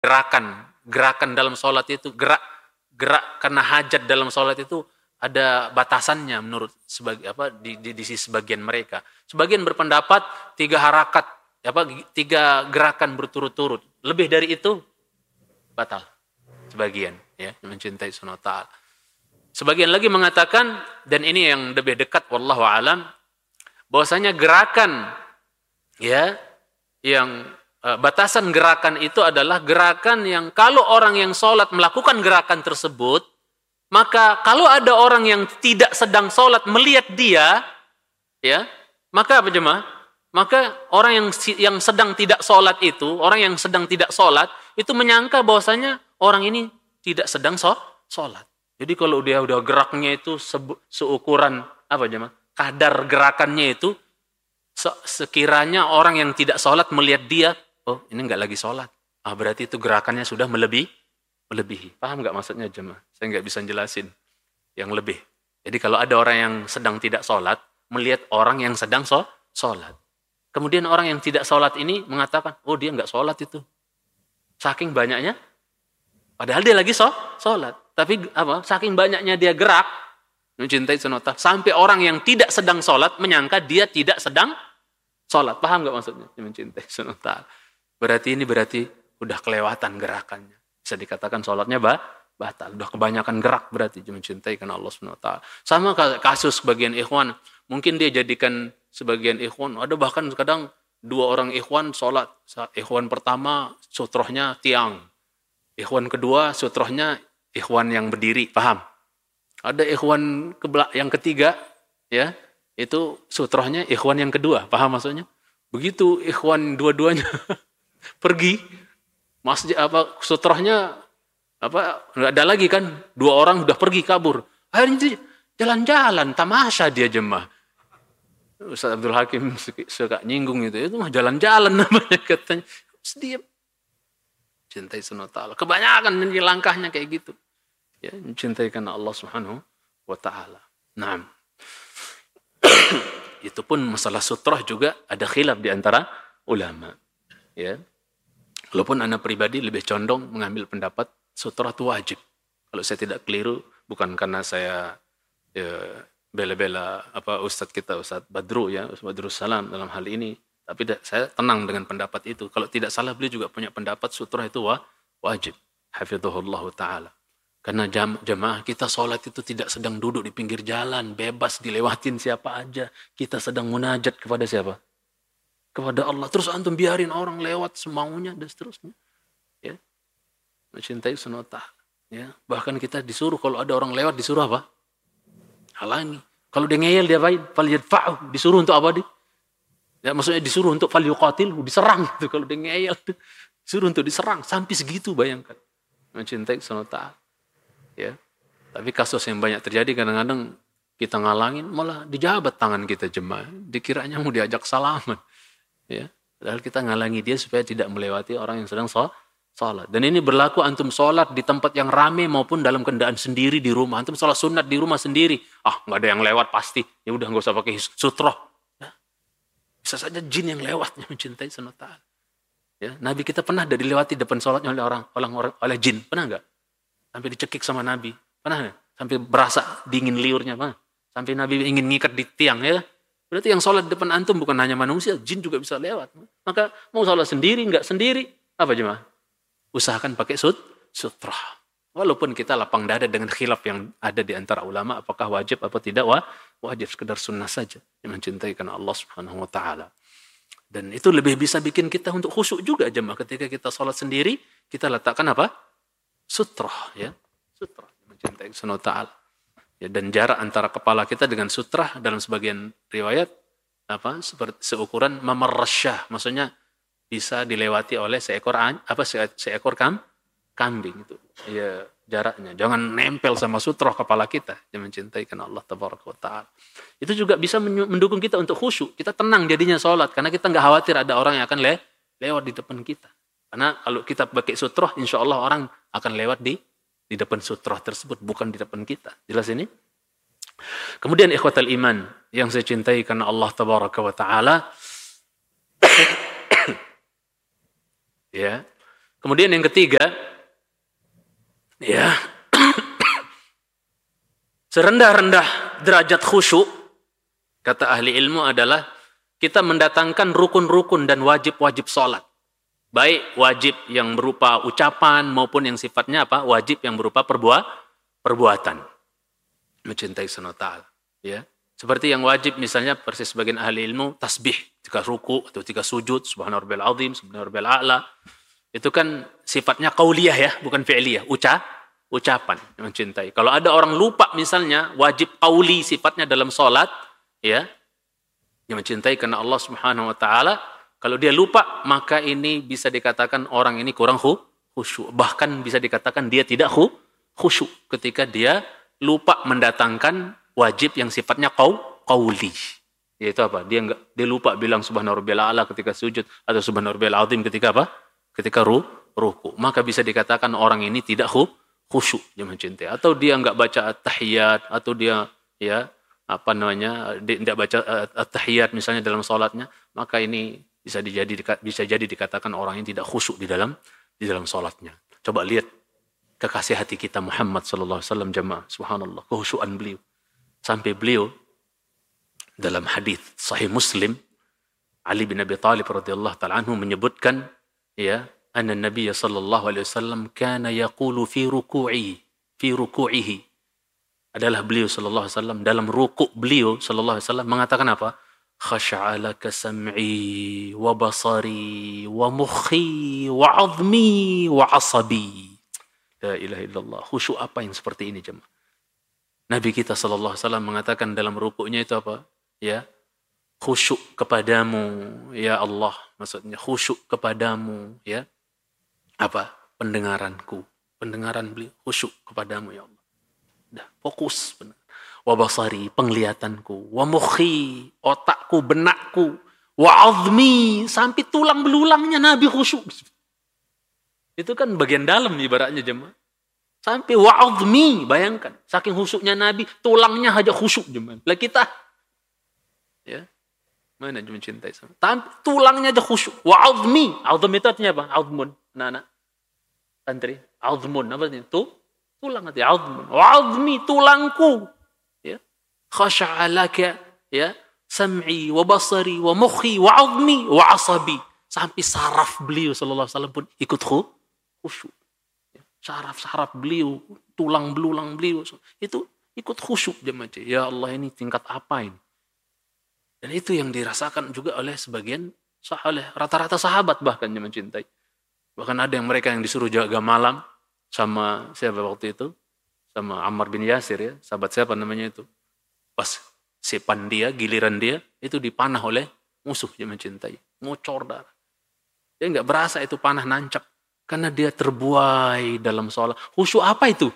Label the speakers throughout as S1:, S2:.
S1: gerakan dalam sholat itu, gerak karena hajat dalam sholat itu ada batasannya menurut di sisi sebagian mereka. Sebagian berpendapat 3 harakat, 3 gerakan berturut-turut. Lebih dari itu batal. Sebagian ya mencintai sunnah ta'ala. Sebagian lagi mengatakan, dan ini yang lebih dekat wallahu alam, bahwasanya gerakan ya yang batasan gerakan itu adalah gerakan yang kalau orang yang sholat melakukan gerakan tersebut, maka kalau ada orang yang tidak sedang sholat melihat dia, ya, maka apa jemaah? Maka orang yang sedang tidak sholat itu, orang yang sedang tidak sholat itu menyangka bahwasanya orang ini tidak sedang sholat. Jadi kalau dia udah geraknya itu seukuran apa jemaah? Kadar gerakannya itu sekiranya orang yang tidak sholat melihat dia, oh ini nggak lagi sholat. Berarti itu gerakannya sudah melebihi. Paham nggak maksudnya jemaah? Saya nggak bisa jelasin yang lebih. Jadi kalau ada orang yang sedang tidak sholat, melihat orang yang sedang sholat. Kemudian orang yang tidak sholat ini mengatakan, oh dia nggak sholat itu. Saking banyaknya, padahal dia lagi sholat. Tapi saking banyaknya dia gerak, mencintai sunata, sampai orang yang tidak sedang sholat menyangka dia tidak sedang sholat. Paham nggak maksudnya? Mencintai sunata. Berarti udah kelewatan gerakannya. Bisa dikatakan sholatnya batal. Udah kebanyakan gerak berarti mencintai karena Allah SWT. Sama kasus sebagian ikhwan. Mungkin dia jadikan sebagian ikhwan. Ada bahkan kadang 2 orang ikhwan sholat. Ikhwan pertama sutrohnya tiang. Ikhwan kedua sutrohnya ikhwan yang berdiri. Paham? Ada ikhwan yang ketiga, ya, itu sutrohnya ikhwan yang kedua. Paham maksudnya? Begitu ikhwan dua-duanya pergi, masjid sutrohnya nggak ada lagi kan? 2 orang udah pergi kabur. Akhirnya jalan-jalan, tamasya dia jemaah. Ustaz Abdul Hakim suka nyinggung itu mah jalan-jalan namanya katanya. Diam. Cintai sunnah ta'ala. Kebanyakan langkahnya kayak gitu. Ya, mencintai karena Allah Subhanahu wa taala. Naam. Itu pun masalah sutrah juga ada khilaf di antara ulama. Ya. Walaupun anak pribadi lebih condong mengambil pendapat sutrah itu wajib. Kalau saya tidak keliru, bukan karena saya bela-bela ustadz kita, Ustadz Badru ya, Ustadz Badrus Salam dalam hal ini. Tapi saya tenang dengan pendapat itu. Kalau tidak salah beliau juga punya pendapat sutrah itu wajib. Hafizahullah ta'ala. Karena jamaah kita sholat itu tidak sedang duduk di pinggir jalan, bebas dilewatin siapa aja. Kita sedang munajat kepada siapa? Kepada Allah. Terus antum biarin orang lewat semaunya dan seterusnya. Ya. Mencintai sunnah ta'ala. Ya. Bahkan kita disuruh kalau ada orang lewat disuruh apa? Halangi. Kalau dia ngeyel dia apain? Falyadfa'u. Disuruh untuk apa dia? Ya, maksudnya disuruh untuk falyuqatilhu, diserang gitu. Kalau dia ngeyel disuruh untuk diserang sampai segitu, bayangkan. Mencintai sunnah ta'ala. Ya. Tapi kasus yang banyak terjadi kadang-kadang kita ngalangin malah dijabat tangan kita jemaah. Dikiranya mau diajak salaman. Ya. Padahal kita ngalangi dia supaya tidak melewati orang yang sedang sholat. Dan ini berlaku antum sholat di tempat yang rame maupun dalam kendaraan sendiri di rumah. Antum sholat sunat di rumah sendiri. Nggak ada yang lewat pasti. Ya udah nggak usah pakai sutroh. Ya. Bisa saja jin yang lewat yang mencintai sunnah ta'ala. Ya. Nabi kita pernah dilewati depan sholatnya oleh jin. Pernah nggak? Sampai dicekik sama Nabi. Pernah nggak? Sampai berasa dingin liurnya. Pernah? Sampai Nabi ingin ngikat di tiang. Ya. Berarti yang sholat di depan antum bukan hanya manusia. Jin juga bisa lewat. Maka mau sholat sendiri, nggak sendiri. Apa jemaah? Usahakan pakai sutrah. Walaupun kita lapang dada dengan khilaf yang ada di antara ulama. Apakah wajib atau tidak wajib. Sekedar sunnah saja. Yang mencintai karena Allah Subhanahu wa ta'ala. Dan itu lebih bisa bikin kita untuk khusyuk juga jemaah. Ketika kita sholat sendiri. Kita letakkan apa? Sutrah, ya, sutrah mencintai sunnah ta'ala. Ya, dan jarak antara kepala kita dengan sutrah dalam sebagian riwayat seperti seukuran mamarrasyah, maksudnya bisa dilewati oleh seekor kambing itu. Ya, jaraknya jangan nempel sama sutrah kepala kita. Yang mencintai karena Allah tabaraka wa taala. Itu juga bisa mendukung kita untuk khusyuk. Kita tenang jadinya sholat karena kita nggak khawatir ada orang yang akan lewat di depan kita. Karena kalau kita pakai sutrah, insya Allah orang akan lewat di depan sutrah tersebut, bukan di depan kita. Jelas ini? Kemudian ikhwatal iman, yang saya cintai karena Allah tabaraka wa ta'ala. Ya, Kemudian yang ketiga, ya, serendah-rendah derajat khusyuk, kata ahli ilmu adalah kita mendatangkan rukun-rukun dan wajib-wajib sholat. Baik wajib yang berupa ucapan maupun yang sifatnya apa? Wajib yang berupa perbuatan. Mencintai Allah Ta'ala. Ya. Seperti yang wajib misalnya persis sebagian ahli ilmu, tasbih ketika ruku atau ketika sujud, subhana rabbiyal azim, subhana rabbiyal a'la. Itu kan sifatnya qauliyah ya, bukan fi'liyah. Ucapan mencintai. Kalau ada orang lupa misalnya wajib qauli sifatnya dalam sholat, ya, yang mencintai karena Allah Subhanahu wa taala, kalau dia lupa maka ini bisa dikatakan orang ini kurang khusyuk. Bahkan bisa dikatakan dia tidak khusyuk ketika dia lupa mendatangkan wajib yang sifatnya qauli. Yaitu apa? Dia lupa bilang subhana rabbiyal a'la ketika sujud atau subhana rabbiyal azim ketika apa? Ketika ruku. Maka bisa dikatakan orang ini tidak khusyuk dia mencintai. Atau dia enggak baca at-tahiyat atau dia ya dia tidak baca at-tahiyat misalnya dalam salatnya, maka ini bisa jadi dikatakan orang ini tidak khusyuk di dalam salatnya. Coba lihat kekasih hati kita Muhammad sallallahu alaihi wasallam jemaah, subhanallah, kehusyukan beliau. Sampai beliau dalam hadis sahih Muslim, Ali bin Abi Thalib radhiyallahu ta'ala anhu menyebutkan, ya, anna Nabiy sallallahu alaihi wasallam kana yaqulu fi ruku'ihi. Adalah beliau sallallahu alaihi wasallam dalam ruku' beliau sallallahu alaihi wasallam mengatakan apa? Khasha'a laka sam'i wa basari wa mukhi wa 'azmi wa 'asabi. La ilaha illallah. Khusyuk apa yang seperti ini jemaah? Nabi kita sallallahu alaihi wasallam mengatakan dalam rukuknya itu apa? Ya, khusyuk kepadamu ya Allah, maksudnya khusyuk kepadamu ya. Apa? Pendengaran beliau khusyuk kepadamu ya Allah. Dah fokus benar. Wa basari, penglihatanku, wa mukhi, otakku, benakku, wa azmi, sampai tulang belulangnya Nabi khusyuk. Itu kan bagian dalam ibaratnya jemaah. Sampai wa azmi, bayangkan, saking khusyuknya Nabi, tulangnya aja khusyuk jemaah. Lah kita ya, mana cuma cintai sama. Tulangnya aja khusyuk. Wa azmi, azm itu artinya apa? Azmun, anak-anak. Santri, azmun apa itu? Tulang hati, azmun. Wa azmi, tulangku. Ya. Khasha'a laka ya sam'i wa basari wa mukhi wa 'azmi wa 'asabi. Sampai saraf beliau sallallahu alaihi wasallam pun ikut khusyuk. Ya. Saraf beliau, tulang belulang beliau itu ikut khusyuk jemaah. Ya Allah, ini tingkat apa ini? Dan itu yang dirasakan juga oleh sebagian rata-rata sahabat bahkan yang mencintai. Bahkan ada yang mereka yang disuruh jaga malam sama siapa waktu itu? Sama Ammar bin Yasir ya, sahabat siapa namanya itu. Pas sepan dia, giliran dia, itu dipanah oleh musuh yang mencintai. Ngocor darah. Dia nggak berasa itu panah nancap. Karena dia terbuai dalam sholat. Khusyuk apa itu?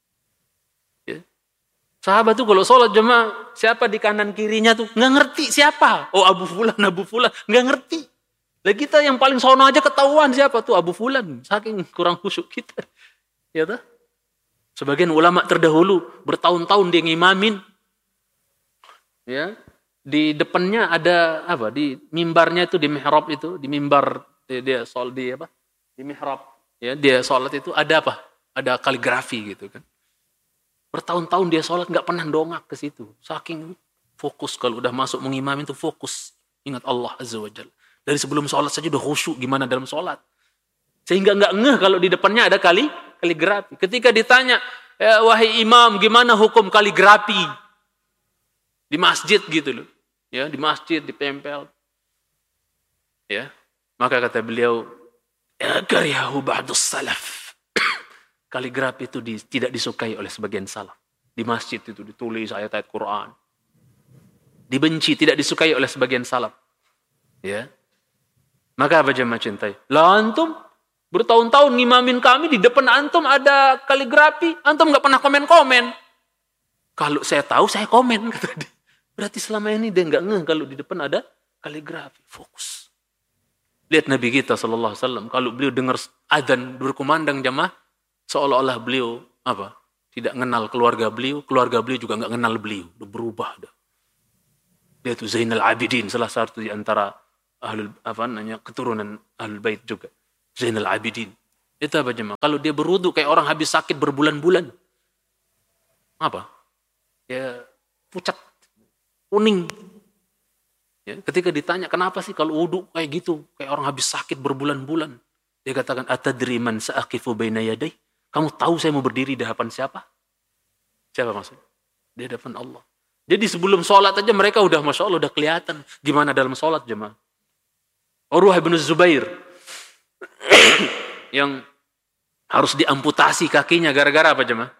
S1: Ya. Sahabat tuh kalau sholat jemaah, siapa di kanan kirinya tuh nggak ngerti siapa. Oh Abu Fulan, nggak ngerti. Lah kita yang paling sono aja ketahuan siapa tuh Abu Fulan. Saking kurang khusyuk kita. Ya toh? Sebagian ulama terdahulu bertahun-tahun dia ngimamin. Ya, di depannya ada apa? Di mimbarnya itu, di mihrab itu, di mimbar dia sholat di apa? Di mihrab. Ya, dia sholat itu ada apa? Ada kaligrafi gitu kan. Bertahun-tahun dia sholat nggak pernah dongak ke situ. Saking fokus kalau udah masuk mengimamin itu fokus. Ingat Allah Azza wa Jalla. Dari sebelum sholat saja udah khusyuk gimana dalam sholat. Sehingga nggak ngeh kalau di depannya ada kaligrafi. Ketika ditanya, wahai imam, gimana hukum kaligrafi di masjid gitu loh, ya di masjid ditempel, ya maka kata beliau, karyahu ba'dus salaf. Kaligrafi itu tidak disukai oleh sebagian salaf. Di masjid itu ditulis ayat-ayat Quran, dibenci, tidak disukai oleh sebagian salaf. Ya, maka apa jemaah cintai? Lah antum bertahun-tahun ngimamin kami, di depan antum ada kaligrafi, antum nggak pernah komen-komen. Kalau saya tahu saya komen, kata dia. Berarti selama ini dia nggak ngeh kalau di depan ada kaligrafi. Fokus. Lihat Nabi kita sallallahu alaihi wasallam, kalau beliau dengar adzan berkumandang jamaah, seolah-olah beliau apa? Tidak kenal keluarga beliau juga nggak kenal beliau. Udah berubah dah. Dia itu Zainal Abidin, salah satu di antara keturunan Ahlul Bait juga. Zainal Abidin. Itu apa jemaah? Kalau dia berwudu kayak orang habis sakit berbulan-bulan. Apa? Ya pucat, kuning. Ya, ketika ditanya kenapa sih kalau wudu kayak gitu, kayak orang habis sakit berbulan-bulan. Dia katakan, atadri man sa'aqifu baina yaday? Kamu tahu saya mau berdiri di hadapan siapa? Siapa maksudnya? Di hadapan Allah. Jadi sebelum sholat aja mereka udah Masya Allah udah kelihatan gimana dalam sholat jemaah. Urwah bin Zubair yang harus diamputasi kakinya gara-gara apa jemaah?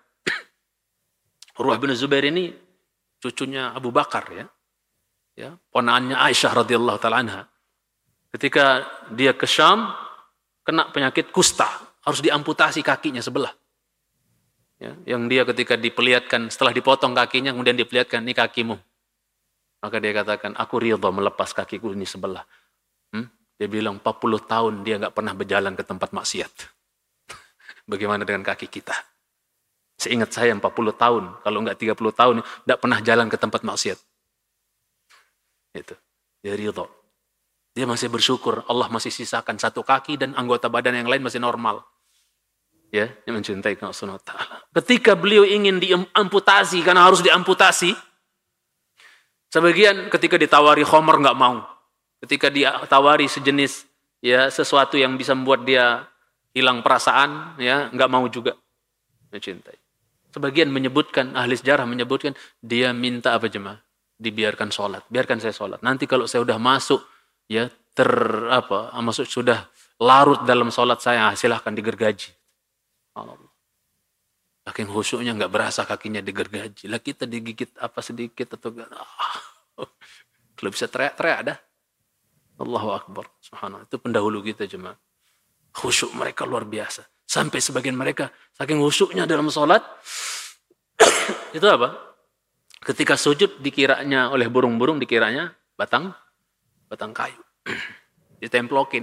S1: Urwah bin Zubair ini cucunya Abu Bakar ya, ponaannya Aisyah radhiyallahu taala anha. Ketika dia ke Syam kena penyakit kusta, harus diamputasi kakinya sebelah. Ya, yang dia ketika diperlihatkan setelah dipotong kakinya kemudian diperlihatkan ini kakimu. Maka dia katakan aku ridha melepas kakiku ini sebelah. Dia bilang 40 tahun dia nggak pernah berjalan ke tempat maksiat. Bagaimana dengan kaki kita? Seingat saya 40 tahun, kalau nggak 30 tahun, nggak pernah jalan ke tempat maksiat. Itu. Dia ridho. Dia masih bersyukur, Allah masih sisakan satu kaki dan anggota badan yang lain masih normal. Ya, dia mencintai Allah Subhanahu wa taala. Ketika beliau ingin diamputasi, karena harus diamputasi, sebagian ketika ditawari khamar nggak mau. Ketika ditawari sejenis ya sesuatu yang bisa membuat dia hilang perasaan, ya nggak mau juga mencintai. Sebagian menyebutkan, ahli sejarah menyebutkan, dia minta apa jemaah? Dibiarkan sholat, biarkan saya sholat. Nanti kalau saya udah masuk, ya maksud sudah larut dalam sholat saya, silahkan digergaji. Allah. Saking khusyuknya nggak berasa kakinya digergaji. Lah kita digigit apa sedikit atau kalau bisa teriak-teriak dah. Allahu Akbar. Subhanallah. Itu pendahulu kita jemaah. Khusyuk mereka luar biasa. Sampai sebagian mereka saking khusyuknya dalam sholat. Itu apa? Ketika sujud dikiranya oleh burung-burung dikiranya batang kayu. Ditemplokin.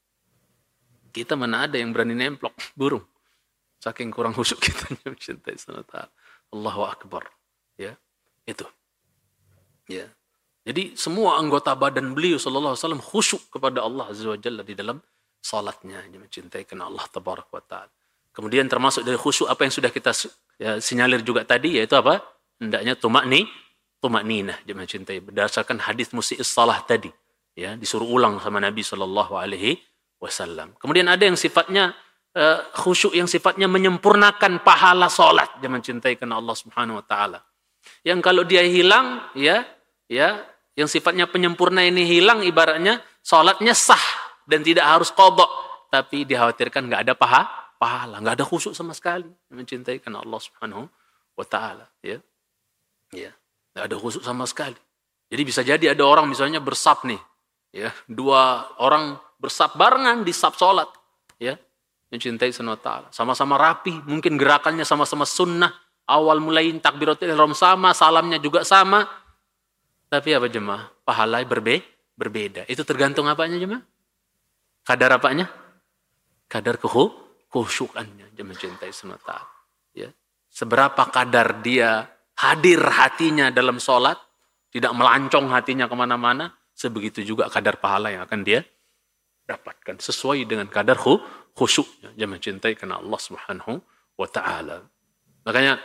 S1: Kita mana ada yang berani nemplok burung. Saking kurang khusyuk kita mencintai SWT. Allahu Akbar. Ya, itu. Ya. Jadi semua anggota badan beliau sallallahu alaihi wasallam khusyuk kepada Allah Azza wa Jalla di dalam salatnya. Dia mencintai karena Allah Tabaraka wa Ta'ala. Kemudian termasuk dari khusyuk apa yang sudah kita sinyalir juga tadi, yaitu apa? Hendaknya tumakninah. Dia mencintai berdasarkan hadis musi'is salah tadi. Ya, disuruh ulang sama Nabi sallallahu alaihi wasallam. Kemudian ada yang sifatnya khusyuk yang sifatnya menyempurnakan pahala salat. Dia mencintai karena Allah Subhanahu wa Ta'ala. Yang kalau dia hilang, ya, yang sifatnya penyempurna ini hilang, ibaratnya sholatnya sah dan tidak harus qadha, tapi dikhawatirkan nggak ada pahala, nggak ada khusyuk sama sekali. Mencintai karena Allah Subhanahu wa Ta'ala, ya, nggak ada khusyuk sama sekali. Jadi bisa jadi ada orang misalnya bersaf nih, ya, 2 orang bersaf barengan di saf sholat, ya, mencintai sama Ta'ala, sama-sama rapi, mungkin gerakannya sama-sama sunnah, awal mulai takbiratul ihram sama, salamnya juga sama. Tapi apa jemaah? Pahala berbeda. Itu tergantung apanya jemaah? Kadar apanya? Kadar khusyukannya. Dia mencintai SWT. Ya. Seberapa kadar dia hadir hatinya dalam sholat, tidak melancong hatinya kemana-mana, sebegitu juga kadar pahala yang akan dia dapatkan. Sesuai dengan kadar khusyuknya. Dia mencintai karena Allah Subhanahu wa Ta'ala. Makanya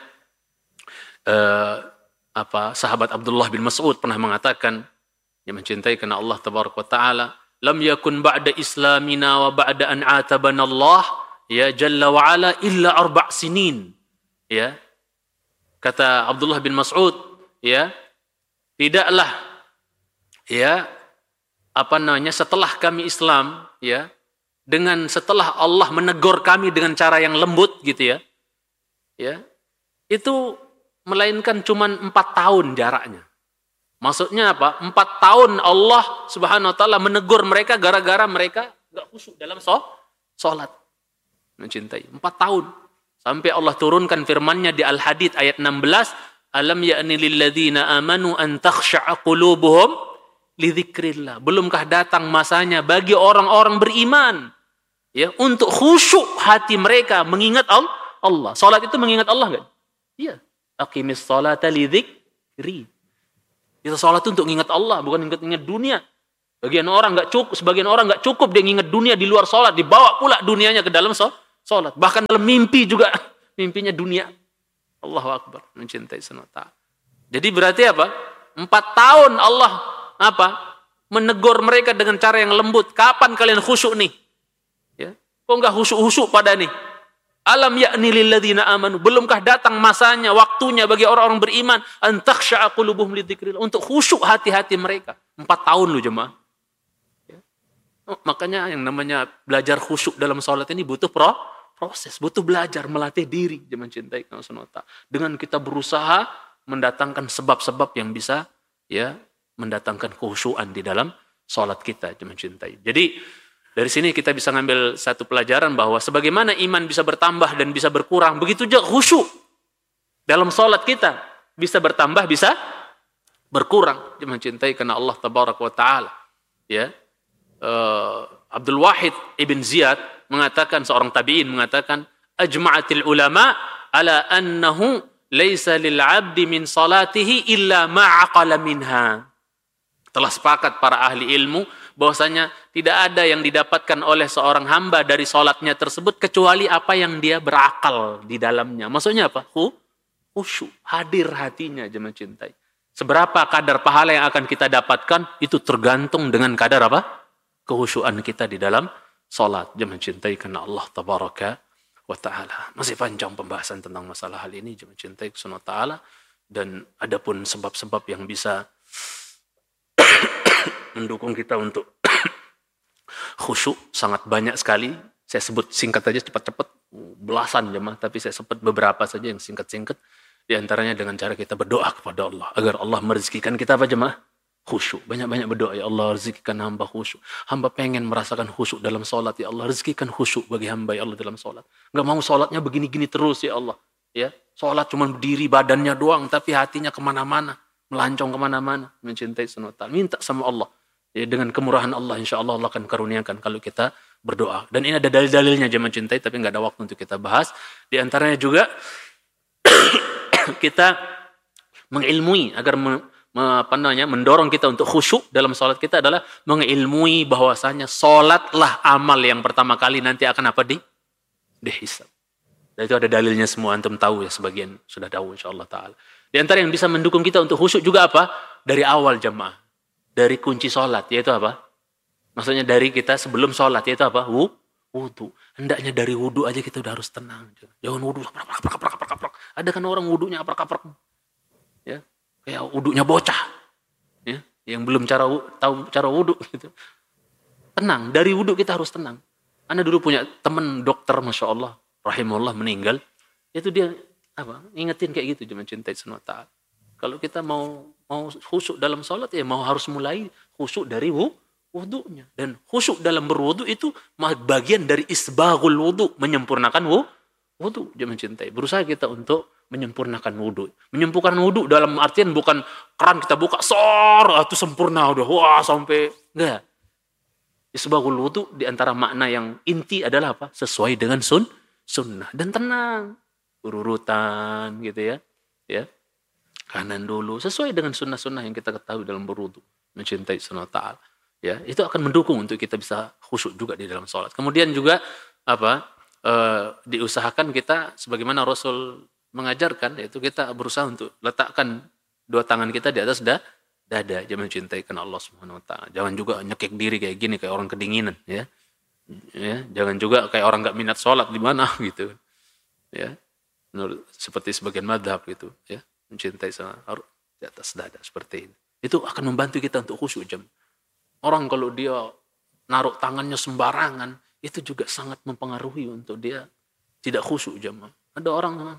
S1: sahabat Abdullah bin Mas'ud pernah mengatakan, yang mencintai karena Allah Tabaraka wa Ta'ala, lam yakun ba'da islamina wa ba'da an atabana Allah ya jalla wa ala illa 4 sinin. Ya. Kata Abdullah bin Mas'ud, ya, tidaklah ya setelah kami Islam, ya, setelah Allah menegur kami dengan cara yang lembut gitu ya. Ya. Itu melainkan cuma 4 tahun jaraknya. Maksudnya apa? 4 tahun Allah Subhanahu wa Ta'ala menegur mereka gara-gara mereka gak khusyuk dalam sholat. Mencintai. 4 tahun. Sampai Allah turunkan firman-Nya di Al-Hadid ayat 16, alam ya'ni lilladzina amanu an takhsha'a qulubuhum li dzikrillah. Belumkah datang masanya bagi orang-orang beriman, ya, untuk khusyuk hati mereka mengingat Allah. Salat itu mengingat Allah enggak? Iya. Aqimis sholata li dzikri. Kita salat untuk mengingat Allah, bukan ingat dunia. Sebagian orang enggak cukup dia ingat dunia di luar salat, dibawa pula dunianya ke dalam Salat. Bahkan dalam mimpi juga, mimpinya dunia. Allahu Akbar, mencintai SWT. Jadi berarti apa? 4 tahun Allah menegur mereka dengan cara yang lembut. Kapan kalian khusyuk nih? Ya. Kok enggak khusyuk-khusyuk pada nih? Alam ya'ni lilladzina amanu. Belumkah datang masanya, waktunya bagi orang-orang beriman an takhsha'a qulubuhum lidzikrillah, untuk khusyuk hati-hati mereka. 4 tahun loh jemaah. Ya. Makanya yang namanya belajar khusyuk dalam salat ini butuh proses, butuh belajar, melatih diri, jemaah cintai Allah Subhanahu wa ta'ala. Dengan kita berusaha mendatangkan sebab-sebab yang bisa ya mendatangkan khusyuan di dalam salat kita, jemaah cintai. Jadi dari sini kita bisa ngambil satu pelajaran bahwa sebagaimana iman bisa bertambah dan bisa berkurang, begitu juga khusyuk dalam salat kita bisa bertambah, bisa berkurang. Jemaah cintai karena Allah tabaraka wa taala. Ya. Abdul Wahid ibn Ziyad mengatakan, seorang tabi'in mengatakan, ajma'atil ulama ala annahu laisa lil 'abdi min salatihi illa ma 'aqala minha. Telah sepakat para ahli ilmu bahwasanya tidak ada yang didapatkan oleh seorang hamba dari salatnya tersebut kecuali apa yang dia berakal di dalamnya. Maksudnya apa? Khusyuk, hadir hatinya, jemaah cintai. Seberapa kadar pahala yang akan kita dapatkan itu tergantung dengan kadar apa? Kekhusyuan kita di dalam salat, jemaah cintai karena Allah tabaraka wa ta'ala. Masih panjang pembahasan tentang masalah hal ini, jemaah cintai subhanahu wa ta'ala, dan adapun sebab-sebab yang bisa mendukung kita untuk khusyuk sangat banyak sekali. Saya sebut singkat aja, cepat-cepat, belasan jemaah, tapi saya sebut beberapa saja yang singkat-singkat. Di antaranya dengan cara kita berdoa kepada Allah agar Allah merezekikan kita apa jemaah? Khusyuk. Banyak-banyak berdoa, ya Allah rezekikan hamba khusyuk. Hamba pengen merasakan khusyuk dalam salat, ya Allah rezekikan khusyuk bagi hamba ya Allah dalam salat. Enggak mau salatnya begini-gini terus ya Allah. Ya, salat cuma berdiri badannya doang tapi hatinya kemana-mana, melancong kemana-mana, mencintai Subhanahu wa ta'ala. Minta sama Allah. Ya, dengan kemurahan Allah, insya Allah Allah akan karuniakan kalau kita berdoa. Dan ini ada dalil-dalilnya jemaah cintai, tapi nggak ada waktu untuk kita bahas. Di antaranya juga kita mengilmui agar mendorong kita untuk khusyuk dalam sholat kita adalah mengilmui bahwasanya sholatlah amal yang pertama kali nanti akan apa dihisab. Dan itu ada dalilnya semua, antum tahu ya, sebagian sudah tahu insya Allah ta'ala. Di antara yang bisa mendukung kita untuk khusyuk juga apa? Dari awal jemaah. Dari kunci sholat, yaitu apa? Maksudnya dari kita sebelum sholat, yaitu apa? Wudu. Hendaknya dari wudu aja kita udah harus tenang. Jangan wudu. Ada kan orang wudunya aprak-aprak. Ya, kayak wudunya bocah. Ya, yang belum tahu cara wudu. Gitu. Tenang, dari wudu kita harus tenang. Anda dulu punya teman dokter, Masya Allah, rahimahullah, meninggal. Itu dia ingetin kayak gitu, jangan cintai Subhanahu wa ta'ala. Kalau kita mau khusyuk dalam sholat, ya harus mulai khusyuk dari wudunya. Dan khusyuk dalam berwudu itu bagian dari isbaghul wudu, menyempurnakan wudu. Jangan cintai. Berusaha kita untuk menyempurnakan wudu. Menyempurnakan wudu dalam artian bukan keran kita buka, itu sempurna udah, wah sampai, enggak. Isbaghul wudu di antara makna yang inti adalah apa? Sesuai dengan sunnah. Dan tenang. Urutan gitu ya. Ya. Kanan dulu, sesuai dengan sunnah-sunnah yang kita ketahui dalam berwudu, mencintai Subhanahu wa ta'ala. Ya, itu akan mendukung untuk kita bisa khusyuk juga di dalam sholat. Kemudian juga diusahakan kita sebagaimana Rasul mengajarkan, yaitu kita berusaha untuk letakkan 2 tangan kita di atas dada, jangan mencintai karena Allah Subhanahu wa ta'ala. Jangan juga nyekik diri kayak gini kayak orang kedinginan, ya. Ya, jangan juga kayak orang enggak minat sholat di mana gitu. Ya. Seperti sebagian madhab gitu, ya. Mencintai harus di atas dada seperti ini. Itu akan membantu kita untuk khusyuk jam. Orang kalau dia naruh tangannya sembarangan, itu juga sangat mempengaruhi untuk dia tidak khusyuk jam. Ada orang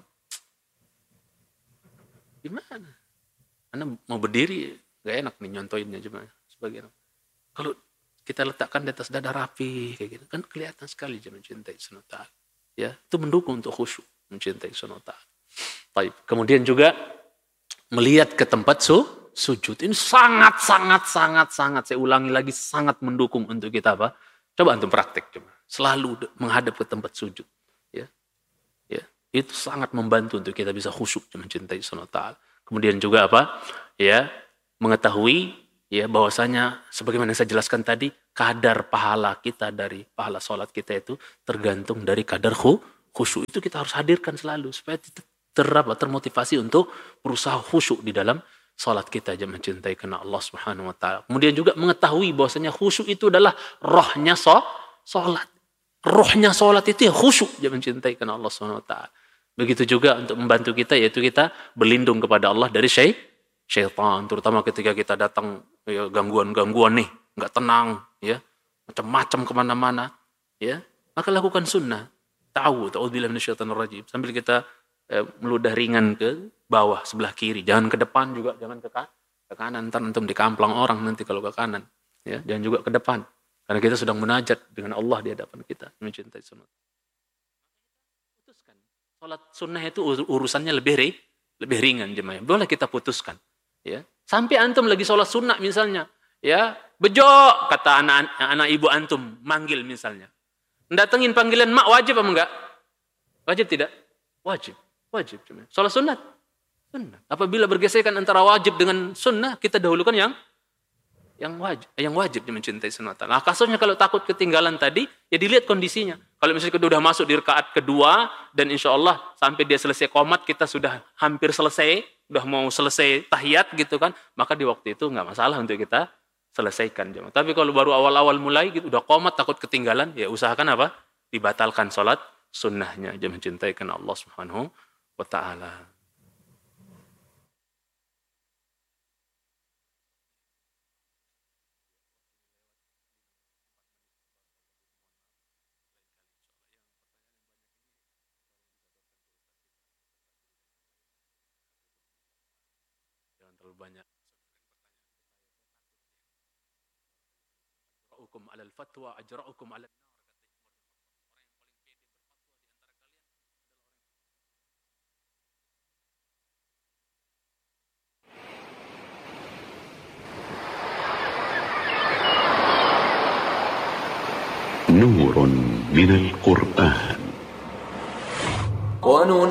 S1: gimana? Anda mau berdiri gak enak nih nyontoinnya cuma sebagian. Kalau kita letakkan di atas dada rapi kayak gitu, kan kelihatan sekali jam mencintai Subhanahu wa ta'ala. Ya, itu mendukung untuk khusyuk mencintai Subhanahu wa ta'ala. Baik, kemudian juga melihat ke tempat sujud. Ini sangat, saya ulangi lagi, sangat mendukung untuk kita apa? Coba antum praktek. Coba. Selalu menghadap ke tempat sujud. Ya. Ya. Itu sangat membantu untuk kita bisa khusyuk mencintai Subhanahu wa ta'ala. Kemudian juga apa? Ya, mengetahui ya bahwasanya sebagaimana yang saya jelaskan tadi, kadar pahala kita dari pahala sholat kita itu tergantung dari kadar khusyuk. Itu kita harus hadirkan selalu supaya termotivasi untuk berusaha khusyuk di dalam sholat kita, aja mencintai karena Allah Subhanahu wa taala. Kemudian juga mengetahui bahwasanya khusyuk itu adalah rohnya sholat. Rohnya sholat itu ya khusyuk, aja mencintai karena Allah Subhanahu wa taala. Begitu juga untuk membantu kita, yaitu kita berlindung kepada Allah dari syaitan, terutama ketika kita datang ya, gangguan-gangguan nih, nggak tenang, ya macam-macam kemana-mana, ya maka lakukan sunnah. Ta'udzubillahi minasyaitonir rajim, sambil kita meludah ringan ke bawah sebelah kiri, jangan ke depan juga, jangan ke kanan, ntar antum dikamplang orang nanti kalau ke kanan, ya jangan juga ke depan, karena kita sedang munajat dengan Allah di hadapan kita, mencintai sunnah. Putuskan sholat sunnah itu urusannya lebih ringan, jemaah, boleh kita putuskan, ya sampai antum lagi sholat sunnah misalnya, ya bejo kata anak ibu antum manggil misalnya, datengin panggilan mak, wajib apa enggak? Wajib tidak? Wajib. Sholat sunnah. Apabila bergesekan antara wajib dengan sunnah, kita dahulukan yang wajib mencintai sunnah. Nah, kasusnya kalau takut ketinggalan tadi, ya dilihat kondisinya. Kalau misalnya kita sudah masuk di rakaat kedua dan insya Allah sampai dia selesai qomat, kita sudah hampir selesai, sudah mau selesai tahiyat gitu kan, maka di waktu itu nggak masalah untuk kita selesaikan. Tapi kalau baru awal-awal mulai gitu, udah qomat takut ketinggalan, ya usahakan apa? Dibatalkan sholat sunnahnya, aja mencintai karena Allah Subhanahu wa ta'ala. Jangan terlalu banyak. Ajra'ukum 'alal fatwa, ajra'ukum 'alal nar.
S2: نور من القرآن.